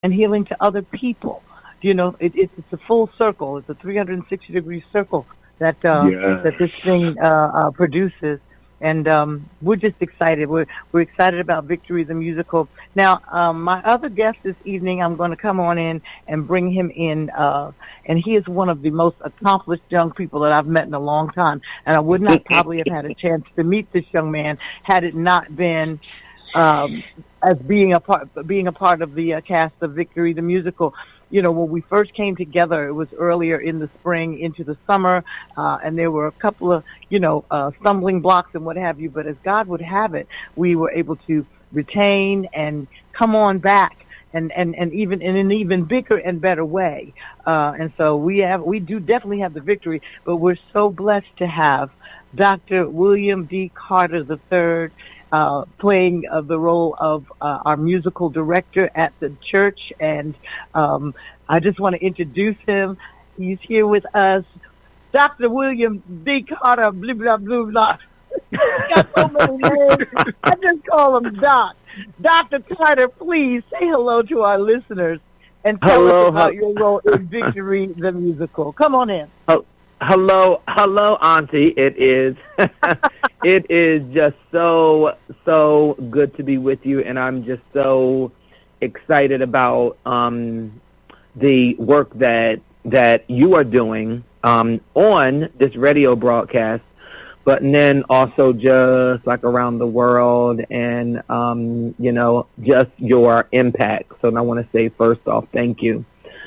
and healing to other people. It's a full circle. It's a 360-degree circle that Yeah. this thing produces. And we're just excited. We're excited about Victory the musical. Now, my other guest this evening, I'm going to come on in and bring him in. And he is one of the most accomplished young people that I've met in a long time. And I would not probably have had a chance to meet this young man had it not been as being a part of the cast of Victory the musical. When we first came together, it was earlier in the spring into the summer, and there were a couple of, stumbling blocks and what have you. But as God would have it, we were able to retain and come on back, and even in an even bigger and better way. And so we do definitely have the victory, but we're so blessed to have Dr. William D. Carter III, playing the role of our musical director at the church. And I just want to introduce him. He's here with us, Dr. William D. Carter, blah, blah, blah, blah. He's got so many names. I just call him Doc. Dr. Carter, please say hello to our listeners and tell us about your role in Victory the musical. Come on in. Hello, Auntie. It is, it is just so good to be with you, and I'm just so excited about the work that you are doing on this radio broadcast, but then also just like around the world, and just your impact. So I want to say first off, thank you,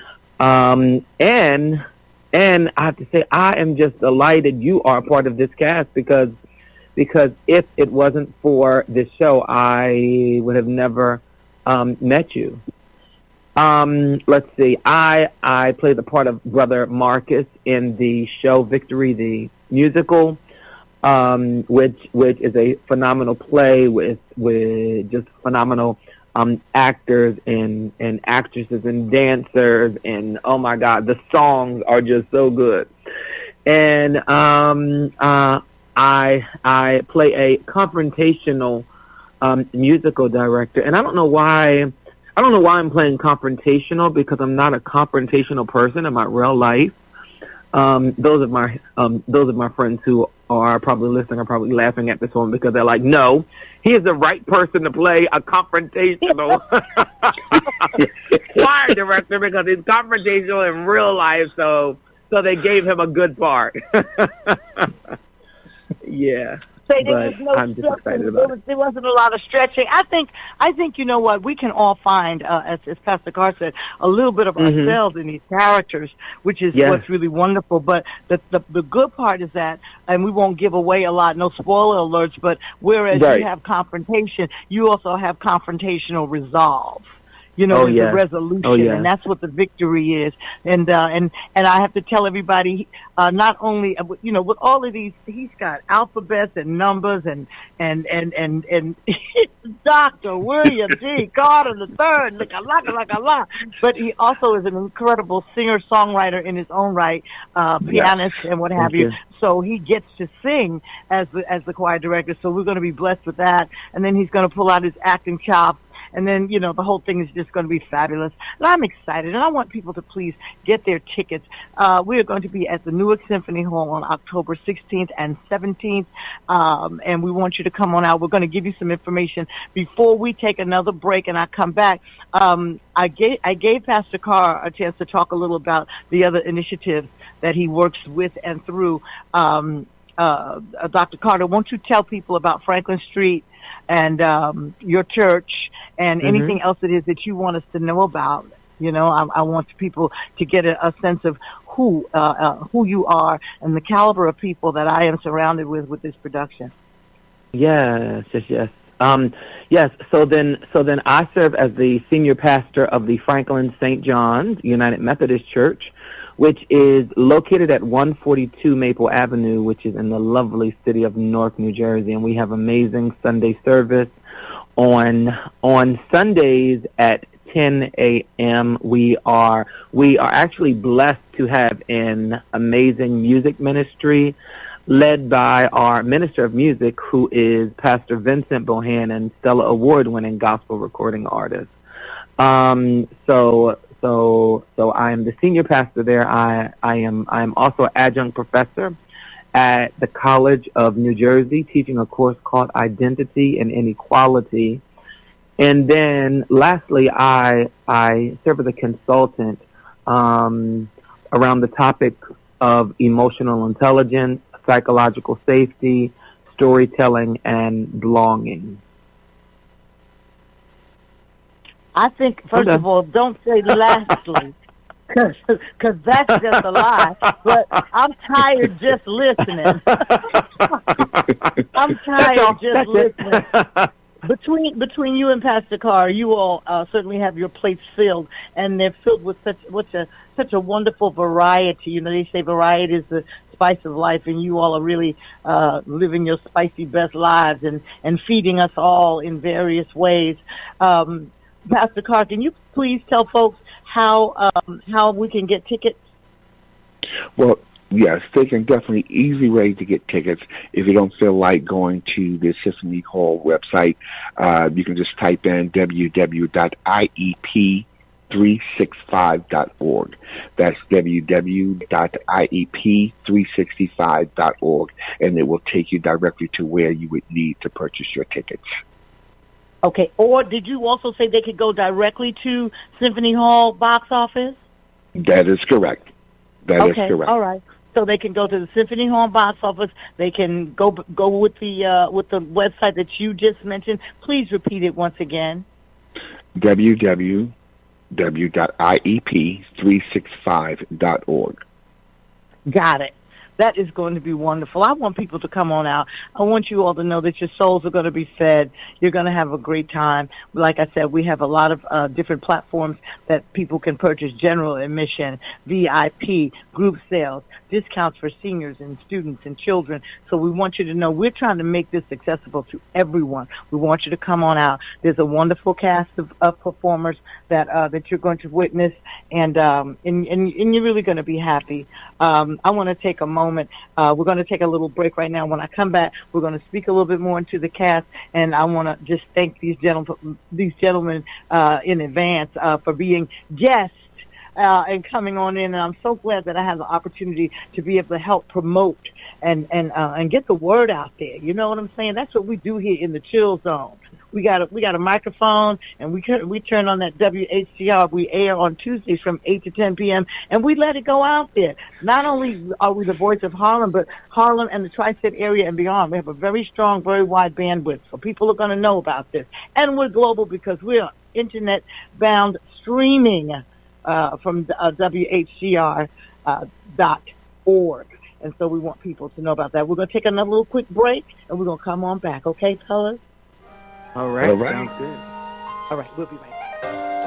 and I have to say, I am just delighted you are a part of this cast because if it wasn't for this show, I would have never met you. Let's see. I play the part of Brother Marcus in the show Victory the musical, which is a phenomenal play with just phenomenal actors and actresses and dancers, and oh my God, the songs are just so good. And I play a confrontational musical director, and I don't know why I'm playing confrontational, because I'm not a confrontational person in my real life. Those of my friends who are probably listening are probably laughing at this one, because they're like, no, he is the right person to play a confrontational choir director, because he's confrontational in real life, so they gave him a good part. Yeah. Say there was no I'm just excited about it. There wasn't a lot of stretching. I think you know what, we can all find, as Pastor Carr said, a little bit of ourselves in these characters, which is what's really wonderful. But the good part is that, and we won't give away a lot, no spoiler alerts, but whereas you have confrontation, you also have confrontational resolve. The resolution, and that's what the victory is. And I have to tell everybody, not only, with all of these, he's got alphabets and numbers and Dr. William D. Carter III, like a lot. But he also is an incredible singer-songwriter in his own right, pianist and what have you. So he gets to sing as the choir director. So we're going to be blessed with that. And then he's going to pull out his acting chops. And then, the whole thing is just going to be fabulous. And I'm excited, and I want people to please get their tickets. We are going to be at the Newark Symphony Hall on October 16th and 17th, and we want you to come on out. We're going to give you some information before we take another break, and I come back. I gave Pastor Carr a chance to talk a little about the other initiatives that he works with and through. Dr. Carter, won't you tell people about Franklin Street and your church and anything else it is that you want us to know about? I want people to get a sense of who you are and the caliber of people that I am surrounded with this production. Yes. Yes. So then I serve as the senior pastor of the Franklin St. John's United Methodist Church, which is located at 142 Maple Avenue, which is in the lovely city of Newark, New Jersey. And we have amazing Sunday service on Sundays at 10 a.m. We are actually blessed to have an amazing music ministry led by our minister of music, who is Pastor Vincent Bohannon, Stella Award-winning gospel recording artist. So I'm the senior pastor there. I'm also adjunct professor at the College of New Jersey, teaching a course called Identity and Inequality. And then lastly, I serve as a consultant around the topic of emotional intelligence, psychological safety, storytelling, and belonging. I think, first Okay. of all, don't say lastly, because that's just a lie. But I'm tired just listening. I'm That's tired all. just That's it. listening. Between you and Pastor Carr, you all certainly have your plates filled, and they're filled with such a wonderful variety. You know, they say variety is the spice of life, and you all are really living your spicy best lives and feeding us all in various ways. Pastor Carr, can you please tell folks how we can get tickets? Well, yes, they can definitely easy way to get tickets. If you don't feel like going to the Symphony Hall website, you can just type in www.iep365.org. That's www.iep365.org, and it will take you directly to where you would need to purchase your tickets. Okay. Or did you also say they could go directly to Symphony Hall box office? That is correct. That is Okay. correct. All right. So they can go to the Symphony Hall box office. They can go with the website that you just mentioned. Please repeat it once again. www.iep365.org. Got it. That is going to be wonderful. I want people to come on out. I want you all to know that your souls are going to be fed. You're going to have a great time. Like I said, we have a lot of different platforms that people can purchase: general admission, VIP, group sales, discounts for seniors and students and children. So we want you to know we're trying to make this accessible to everyone. We want you to come on out. There's a wonderful cast of performers that you're going to witness, and you're really going to be happy. I want to take a moment. We're going to take a little break right now. When I come back, we're going to speak a little bit more into the cast, and I want to just thank these gentlemen in advance for being guests and coming on in. And I'm so glad that I have the opportunity to be able to help promote and get the word out there. You know what I'm saying? That's what we do here in the Chill Zone. We got a microphone, and we turn on that WHCR. We air on Tuesdays from 8 to 10 p.m., and we let it go out there. Not only are we the voice of Harlem, but Harlem and the Tri-State area and beyond. We have a very strong, very wide bandwidth, so people are going to know about this. And we're global because we're internet-bound streaming from WHCR .org. And so we want people to know about that. We're going to take another little quick break, and we're going to come on back. Okay, fellas? All right. All right. Sounds good. All right, we'll be right back.